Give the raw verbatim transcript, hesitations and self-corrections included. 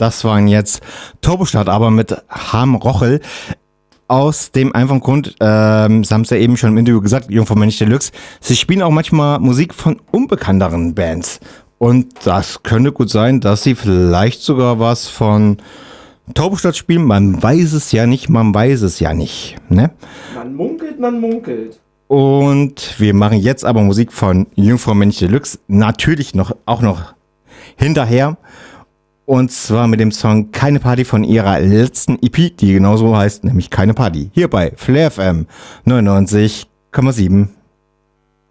Das waren jetzt Turbostadt, aber mit Harm Rochel. Aus dem einfachen Grund, ähm, Sie haben es ja eben schon im Interview gesagt, Jungfrau-Männlich Deluxe, sie spielen auch manchmal Musik von unbekannteren Bands. Und das könnte gut sein, dass sie vielleicht sogar was von Turbostadt spielen. Man weiß es ja nicht, man weiß es ja nicht. Ne? Man munkelt, man munkelt. Und wir machen jetzt aber Musik von Jungfrau-Männlich Deluxe. Natürlich noch, auch noch hinterher. Und zwar mit dem Song Keine Party von ihrer letzten E P, die genauso heißt, nämlich Keine Party. Hier bei Flair F M neunundneunzig Komma sieben.